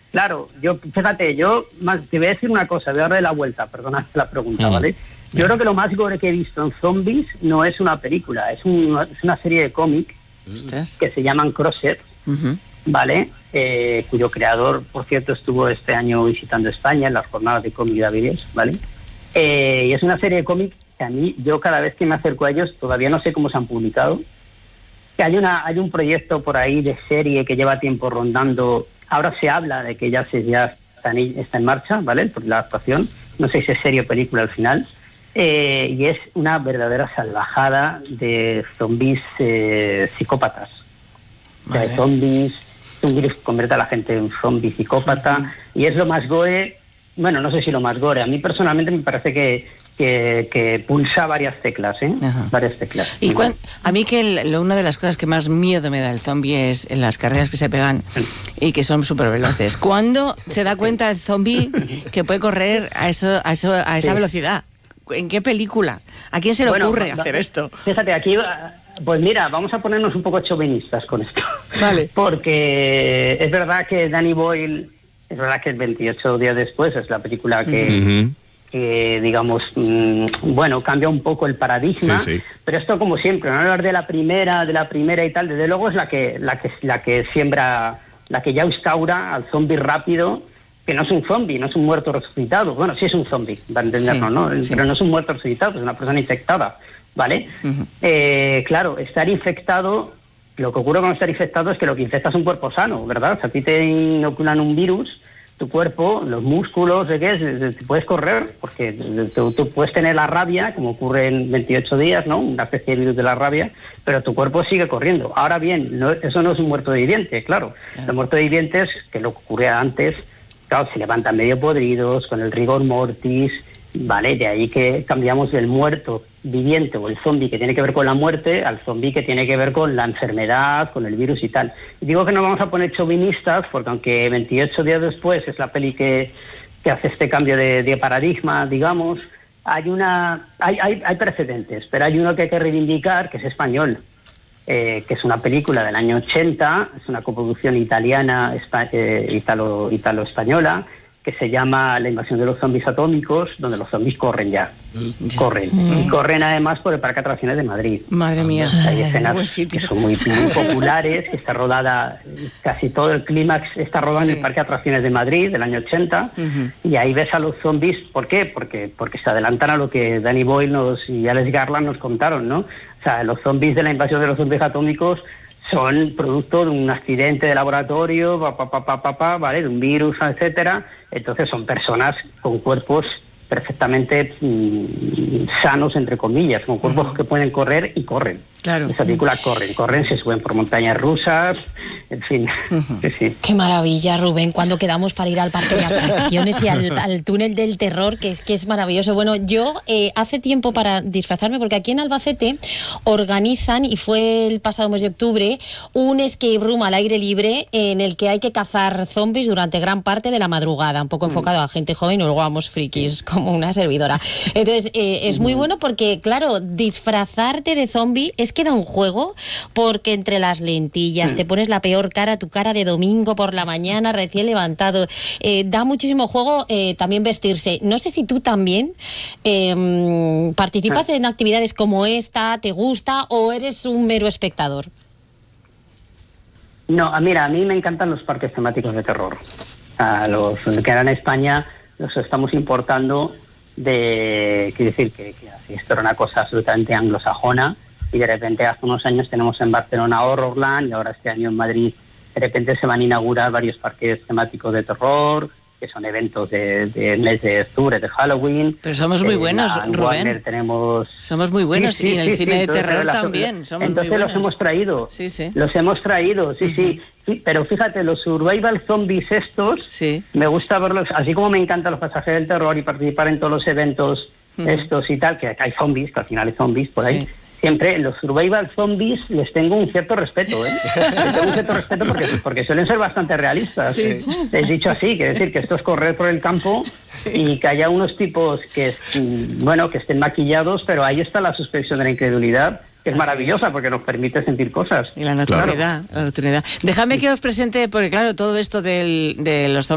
Claro, fíjate, te voy a decir una cosa, voy a darle la vuelta, perdona la pregunta, ¿vale? Yo creo que lo más gore que he visto en zombies no es una película, es una serie de cómics que se llaman Crossed, ¿vale? Cuyo creador, por cierto, estuvo este año visitando España en las jornadas de cómic de Avilés, ¿vale? Y es una serie de cómics que a mí, yo cada vez que me acerco a ellos, todavía no sé cómo se han publicado, que hay un proyecto por ahí de serie que lleva tiempo rondando. Ahora se habla de que ya está en marcha, ¿vale? Por la adaptación. No sé si es serie o película al final. Y es una verdadera salvajada de zombies psicópatas. Vale. O sea, zombies, un virus convierte a la gente en zombie psicópata. Y es lo más gore, bueno, no sé si lo más gore. A mí personalmente me parece que pulsa varias teclas, varias teclas. Y a mí una de las cosas que más miedo me da el zombie es en las carreras que se pegan y que son súper veloces. ¿Cuándo se da cuenta el zombie que puede correr a esa velocidad? ¿En qué película? ¿A quién se le ocurre hacer esto? Fíjate, aquí, pues mira, vamos a ponernos un poco chauvinistas con esto. Vale. Porque es verdad que Danny Boyle, es verdad que 28 días después es la película que digamos, cambia un poco el paradigma, pero esto como siempre, no hablar de la primera y tal, desde luego es la que siembra, la que ya instaura al zombie rápido, que no es un zombie, no es un muerto resucitado, bueno, sí es un zombie, para entendernos, ¿no? Sí. Pero no es un muerto resucitado, es una persona infectada, ¿vale? Claro, estar infectado, lo que ocurre con estar infectado es que lo que infecta es un cuerpo sano, ¿verdad? O sea, a ti te inoculan un virus, tu cuerpo, los músculos, puedes correr, porque tú puedes tener la rabia, como ocurre en 28 días, ¿no? Una especie de virus de la rabia, pero tu cuerpo sigue corriendo. Ahora bien, eso no es un muerto viviente, claro. Los muertos vivientes, que lo que ocurría antes, claro, se levantan medio podridos, con el rigor mortis, ¿vale? De ahí que cambiamos del muerto viviente o el zombie que tiene que ver con la muerte al zombie que tiene que ver con la enfermedad, con el virus y tal. Y digo que no vamos a poner chauvinistas porque aunque 28 días después es la peli que hace este cambio de paradigma, digamos, hay precedentes, pero hay uno que hay que reivindicar, que es español, que es una película del año 80, es una coproducción italiana, italo-española, que se llama La invasión de los zombies atómicos, donde los zombies corren ya. Corren. Y corren además por el Parque de Atracciones de Madrid. Madre mía. Hay escenas que son muy populares, que está rodada, casi todo el clímax está rodado en el Parque de Atracciones de Madrid del año 80, y ahí ves a los zombies. ¿Por qué? Porque se adelantan a lo que Danny Boyle y Alex Garland nos contaron, ¿no? O sea, los zombies de la invasión de los zombies atómicos son producto de un accidente de laboratorio, ¿vale? De un virus, etcétera. Entonces son personas con cuerpos perfectamente sanos, entre comillas, con cuerpos que pueden correr y corren. Claro. Esa película corren, se suben por montañas rusas, en fin. Sí. Qué maravilla, Rubén, cuando quedamos para ir al parque de atracciones y al túnel del terror, que es maravilloso. Bueno, yo hace tiempo, para disfrazarme, porque aquí en Albacete organizan, y fue el pasado mes de octubre, un escape room al aire libre en el que hay que cazar zombies durante gran parte de la madrugada, un poco enfocado a gente joven, y luego vamos frikis, como una servidora. Entonces, es muy bueno porque, claro, disfrazarte de zombie es que da un juego, porque entre las lentillas te pones la peor cara, tu cara de domingo por la mañana, recién levantado. Da muchísimo juego también vestirse. No sé si tú también participas en actividades como esta, ¿te gusta o eres un mero espectador? No, mira, a mí me encantan los parques temáticos de terror. Los que eran en España los estamos importando quiere decir que esto era una cosa absolutamente anglosajona, y de repente hace unos años tenemos en Barcelona Horrorland, y ahora este año en Madrid de repente se van a inaugurar varios parques temáticos de terror, que son eventos de mes de octubre, de Halloween. Pero somos muy buenos, Rubén. Somos muy buenos, y en el cine de terror también. Entonces los hemos traído. Sí. Los hemos traído, sí. Pero fíjate, los survival zombies estos, me gusta verlos, así como me encantan los pasajes del terror y participar en todos los eventos estos y tal, que hay zombies, que al final hay zombies por ahí. Siempre los survival zombies les tengo un cierto respeto, Les tengo un cierto respeto porque suelen ser bastante realistas. Les he dicho así, quiere decir que esto es correr por el campo y que haya unos tipos que estén maquillados, pero ahí está la suspensión de la incredulidad, que es maravillosa porque nos permite sentir cosas. Y la nocturnidad. Déjame que os presente, porque claro, todo esto de los